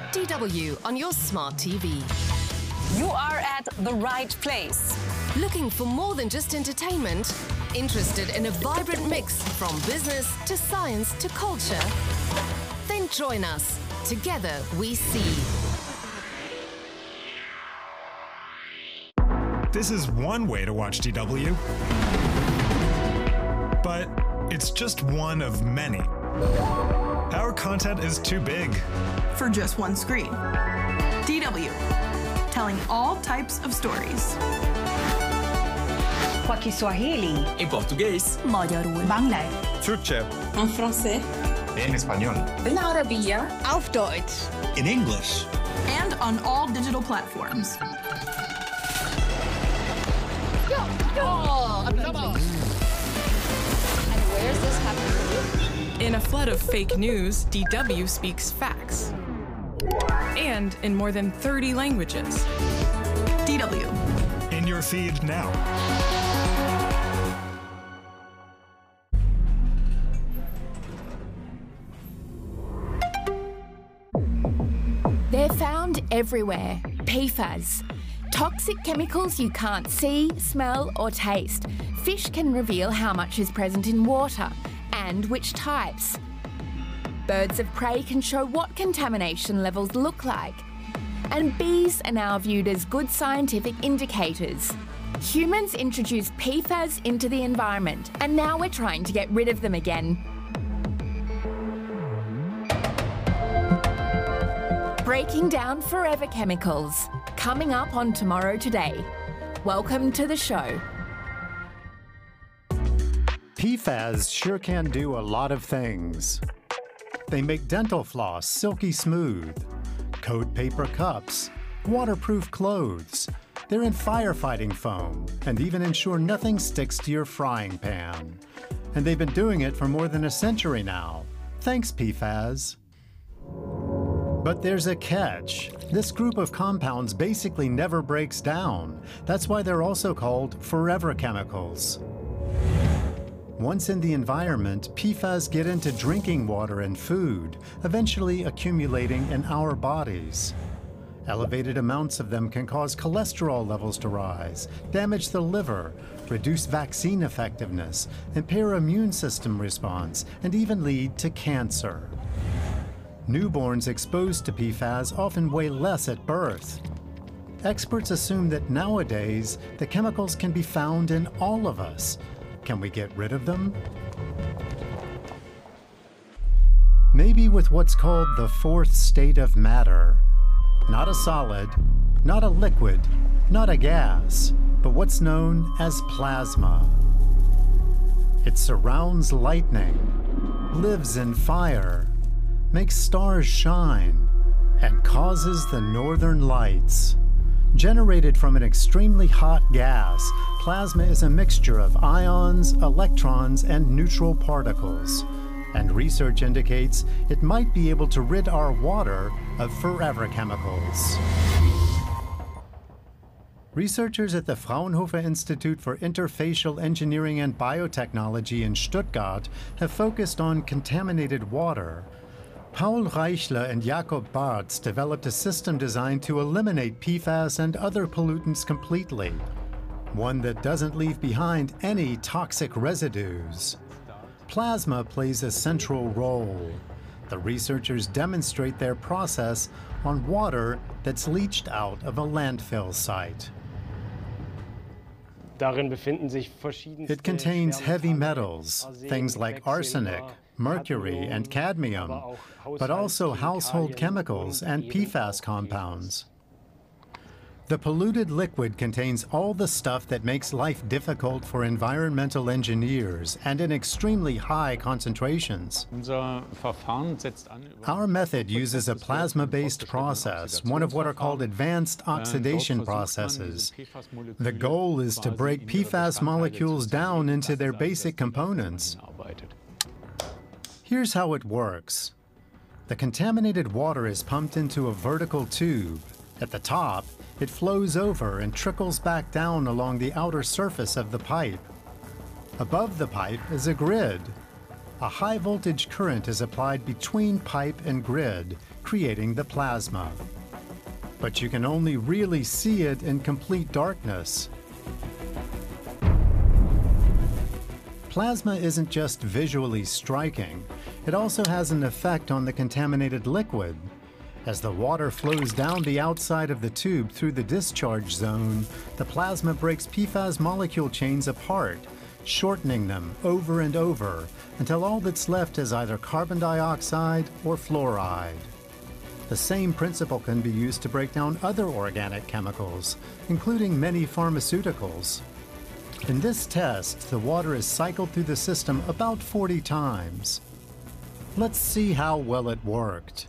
DW on your smart TV. You are at the right place. Looking for more than just entertainment? Interested in a vibrant mix from business to science to culture? Then join us. Together we see. This is one way to watch DW, but it's just one of many. Our content is too big for just one screen. DW, telling all types of stories. Kwa Kiswahili, en portugués, magyarul, Bangla, Türkçe, en français, en español, بالعربية, auf Deutsch, in English, and on all digital platforms. And where's this happening? In a flood of fake news, DW speaks facts. And in more than 30 languages. DW. in your feed now. They're found everywhere. PFAS. Toxic chemicals you can't see, smell or taste. Fish can reveal how much is present in water and which types. Birds of prey can show what contamination levels look like. And bees are now viewed as good scientific indicators. Humans introduced PFAS into the environment, and now we're trying to get rid of them again. Breaking down forever chemicals. Coming up on Tomorrow Today. Welcome to the show. PFAS sure can do a lot of things. They make dental floss silky smooth, coat paper cups, waterproof clothes. They're in firefighting foam and even ensure nothing sticks to your frying pan. And they've been doing it for more than a century now. Thanks, PFAS. But there's a catch. This group of compounds basically never breaks down. That's why they're also called forever chemicals. Once in the environment, PFAS get into drinking water and food, eventually accumulating in our bodies. Elevated amounts of them can cause cholesterol levels to rise, damage the liver, reduce vaccine effectiveness, impair immune system response, and even lead to cancer. Newborns exposed to PFAS often weigh less at birth. Experts assume that nowadays, the chemicals can be found in all of us. Can we get rid of them? Maybe with what's called the fourth state of matter. Not a solid, not a liquid, not a gas, but what's known as plasma. It surrounds lightning, lives in fire, makes stars shine, and causes the northern lights. Generated from an extremely hot gas, plasma is a mixture of ions, electrons, and neutral particles. And research indicates it might be able to rid our water of forever chemicals. Researchers at the Fraunhofer Institute for Interfacial Engineering and Biotechnology in Stuttgart have focused on contaminated water. Paul Reichler and Jakob Bartz developed a system designed to eliminate PFAS and other pollutants completely, one that doesn't leave behind any toxic residues. Plasma plays a central role. The researchers demonstrate their process on water that's leached out of a landfill site. It contains heavy metals, things like arsenic, mercury, and cadmium, but also household chemicals and PFAS compounds. The polluted liquid contains all the stuff that makes life difficult for environmental engineers and in extremely high concentrations. Our method uses a plasma-based process, one of what are called advanced oxidation processes. The goal is to break PFAS molecules down into their basic components. Here's how it works. The contaminated water is pumped into a vertical tube. At the top, it flows over and trickles back down along the outer surface of the pipe. Above the pipe is a grid. A high voltage current is applied between pipe and grid, creating the plasma. But you can only really see it in complete darkness. Plasma isn't just visually striking, it also has an effect on the contaminated liquid. As the water flows down the outside of the tube through the discharge zone, the plasma breaks PFAS molecule chains apart, shortening them over and over until all that's left is either carbon dioxide or fluoride. The same principle can be used to break down other organic chemicals, including many pharmaceuticals. In this test, the water is cycled through the system about 40 times. Let's see how well it worked.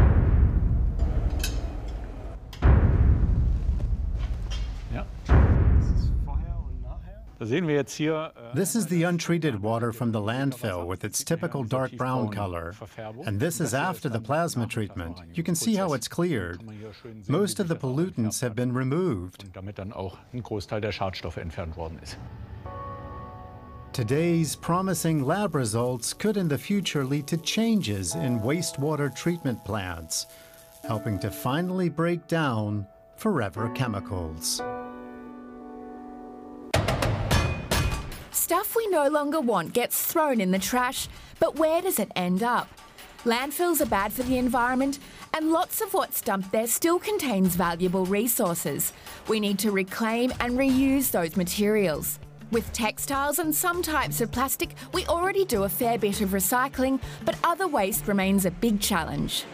This is the untreated water from the landfill with its typical dark brown color. And this is after the plasma treatment. You can see how it's cleared. Most of the pollutants have been removed. Today's promising lab results could in the future lead to changes in wastewater treatment plants, helping to finally break down forever chemicals. Stuff we no longer want gets thrown in the trash, but where does it end up? Landfills are bad for the environment, and lots of what's dumped there still contains valuable resources. We need to reclaim and reuse those materials. With textiles and some types of plastic, we already do a fair bit of recycling, but other waste remains a big challenge.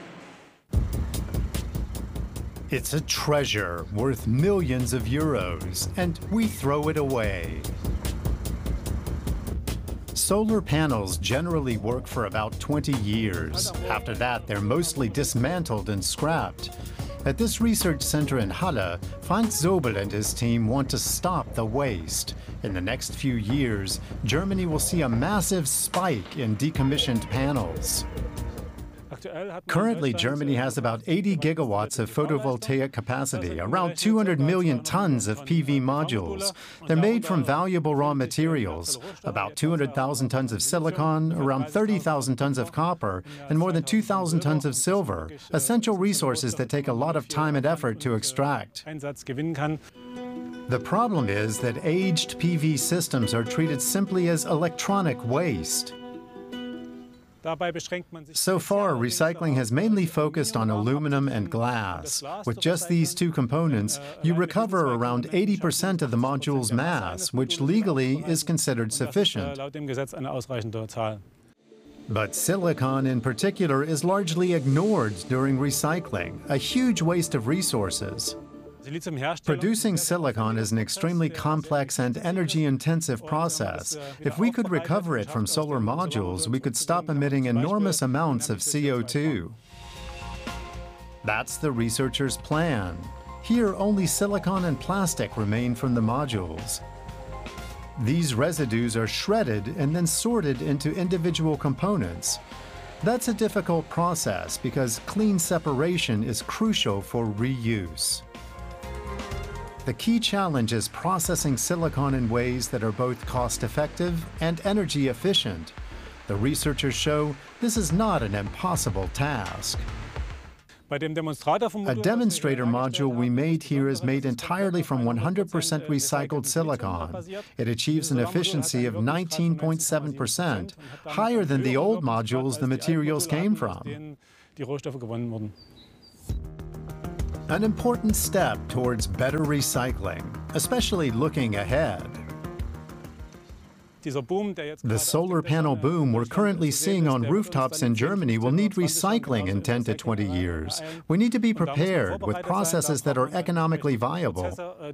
It's a treasure worth millions of euros, and we throw it away. Solar panels generally work for about 20 years. After that, they're mostly dismantled and scrapped. At this research center in Halle, Franz Zobel and his team want to stop the waste. In the next few years, Germany will see a massive spike in decommissioned panels. Currently, Germany has about 80 gigawatts of photovoltaic capacity, around 200 million tons of PV modules. They're made from valuable raw materials, about 200,000 tons of silicon, around 30,000 tons of copper, and more than 2,000 tons of silver, essential resources that take a lot of time and effort to extract. The problem is that aged PV systems are treated simply as electronic waste. So far, recycling has mainly focused on aluminum and glass. With just these two components, you recover around 80% of the module's mass, which legally is considered sufficient. But silicon in particular is largely ignored during recycling, a huge waste of resources. Producing silicon is an extremely complex and energy-intensive process. If we could recover it from solar modules, we could stop emitting enormous amounts of CO2. That's the researchers' plan. Here, only silicon and plastic remain from the modules. These residues are shredded and then sorted into individual components. That's a difficult process because clean separation is crucial for reuse. The key challenge is processing silicon in ways that are both cost-effective and energy-efficient. The researchers show this is not an impossible task. A demonstrator module we made here is made entirely from 100% recycled silicon. It achieves an efficiency of 19.7%, higher than the old modules the materials came from. An important step towards better recycling, especially looking ahead. The solar panel boom we're currently seeing on rooftops in Germany will need recycling in 10 to 20 years. We need to be prepared with processes that are economically viable.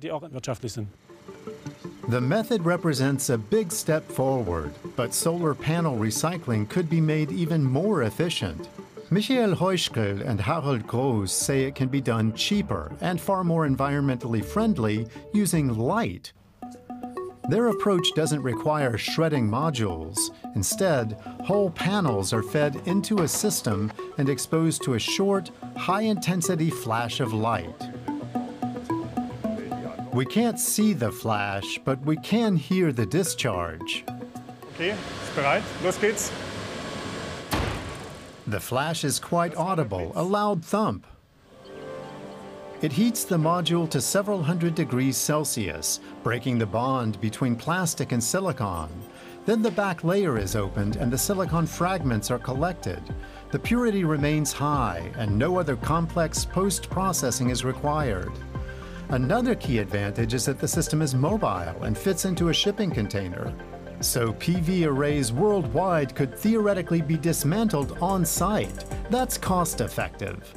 The method represents a big step forward, but solar panel recycling could be made even more efficient. Michael Heuschkel and Harald Groß say it can be done cheaper and far more environmentally friendly using light. Their approach doesn't require shredding modules. Instead, whole panels are fed into a system and exposed to a short, high-intensity flash of light. We can't see the flash, but we can hear the discharge. Okay, ist bereit? Los geht's. The flash is quite audible, a loud thump. It heats the module to several hundred degrees Celsius, breaking the bond between plastic and silicon. Then the back layer is opened and the silicon fragments are collected. The purity remains high and no other complex post-processing is required. Another key advantage is that the system is mobile and fits into a shipping container. So PV arrays worldwide could theoretically be dismantled on site. That's cost-effective.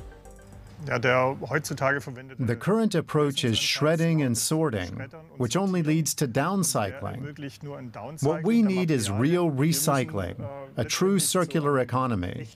The current approach is shredding and sorting, which only leads to downcycling. What we need is real recycling, a true circular economy.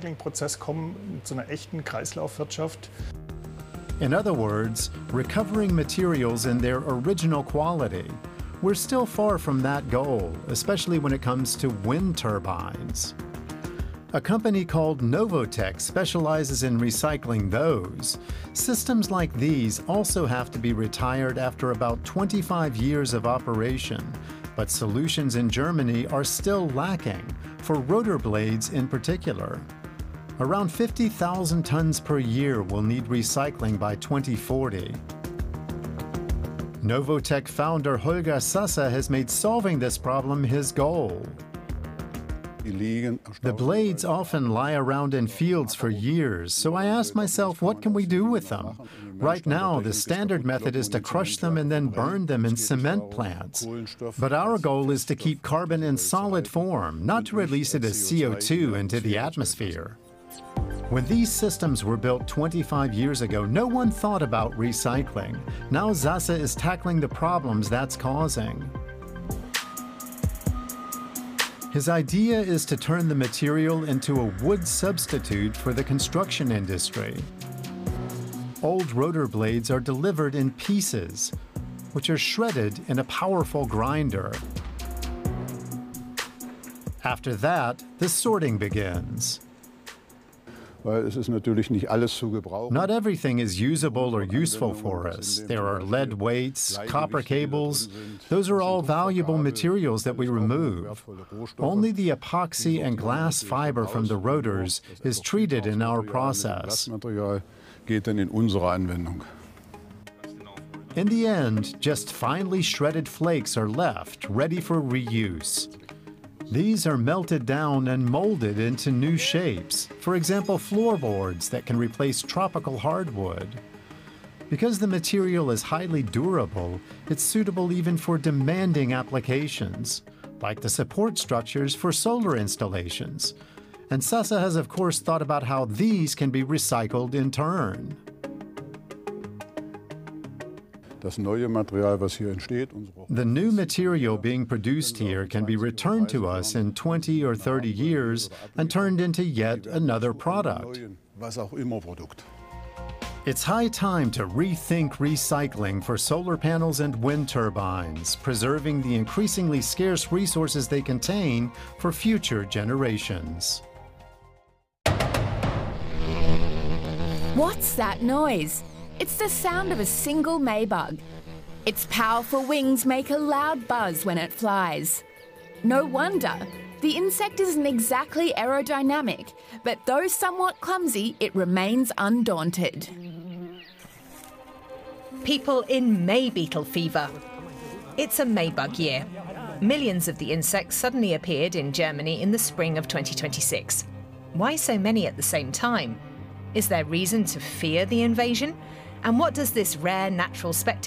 In other words, recovering materials in their original quality. We're still far from that goal, especially when it comes to wind turbines. A company called Novotec specializes in recycling those. Systems like these also have to be retired after about 25 years of operation, but solutions in Germany are still lacking, for rotor blades in particular. Around 50,000 tons per year will need recycling by 2040. Novotec founder Holger Sasse has made solving this problem his goal. The blades often lie around in fields for years, so I asked myself, what can we do with them? Right now, the standard method is to crush them and then burn them in cement plants. But our goal is to keep carbon in solid form, not to release it as CO2 into the atmosphere. When these systems were built 25 years ago, no one thought about recycling. Now Sasse is tackling the problems that's causing. His idea is to turn the material into a wood substitute for the construction industry. Old rotor blades are delivered in pieces, which are shredded in a powerful grinder. After that, the sorting begins. Not everything is usable or useful for us. There are lead weights, copper cables. Those are all valuable materials that we remove. Only the epoxy and glass fiber from the rotors is treated in our process. In the end, just finely shredded flakes are left, ready for reuse. These are melted down and molded into new shapes, for example, floorboards that can replace tropical hardwood. Because the material is highly durable, it's suitable even for demanding applications, like the support structures for solar installations. And Sasse has, of course, thought about how these can be recycled in turn. The new material being produced here can be returned to us in 20 or 30 years and turned into yet another product. It's high time to rethink recycling for solar panels and wind turbines, preserving the increasingly scarce resources they contain for future generations. What's that noise? It's the sound of a single Maybug. Its powerful wings make a loud buzz when it flies. No wonder. The insect isn't exactly aerodynamic, but though somewhat clumsy, it remains undaunted. People in May beetle fever. It's a Maybug year. Millions of the insects suddenly appeared in Germany in the spring of 2026. Why so many at the same time? Is there reason to fear the invasion? And what does this rare natural spectacle